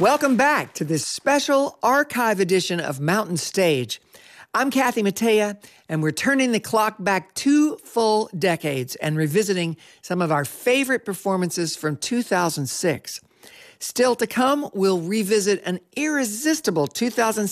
Welcome back to this special archive edition of Mountain Stage. I'm Kathy Mattea, and we're turning the clock back 2 full decades and revisiting some of our favorite performances from 2006. Still to come, we'll revisit an irresistible 2007